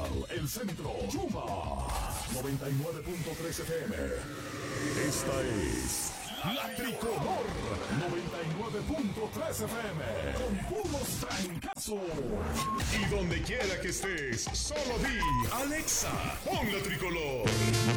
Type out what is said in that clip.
capital, el centro, Yuma, 99.3 FM. Esta es La Tricolor, 99.3 FM, con puros trancazos. Y donde quiera que estés, solo di, Alexa, pon La Tricolor.